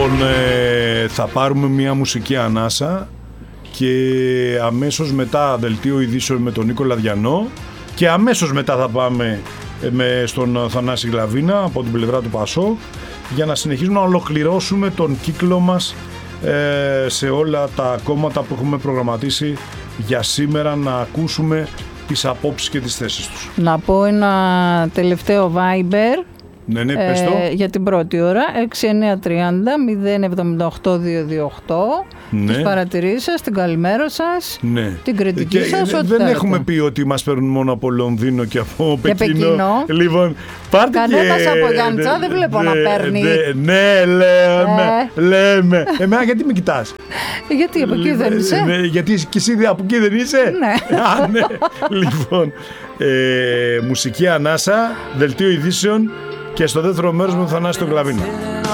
Θα πάρουμε μια μουσική ανάσα και αμέσως μετά δελτίο ειδήσεων με τον Νίκο Λαδιανό και αμέσως μετά θα πάμε στον Θανάση Γλαβίνα από την πλευρά του Πασόκ για να συνεχίσουμε να ολοκληρώσουμε τον κύκλο μας σε όλα τα κόμματα που έχουμε προγραμματίσει για σήμερα, να ακούσουμε τις απόψεις και τις θέσεις τους. Να πω ένα τελευταίο Viber. Ναι, πες το. Για την πρώτη ώρα 6930-078-228. Ναι. Τις παρατηρήσεις σας, την καλημέρα σας, ναι. την κριτική σας, ό,τι δεν θέλετε. έχουμε πει ότι μας παίρνουν μόνο από Λονδίνο και από Πεκίνο. Λοιπόν, κανένας από Γιάννητσα δεν βλέπω να παίρνει. Ναι, λέμε. Εμένα γιατί με κοιτάς? Γιατί από εκεί δεν είσαι? Ναι, γιατί και εσύ από εκεί δεν είσαι? Ναι. Ναι. Λοιπόν, μουσική ανάσα, δελτίο ειδήσεων και στο δεύτερο μέρος με τον Θανάση τον Γλαβίνα.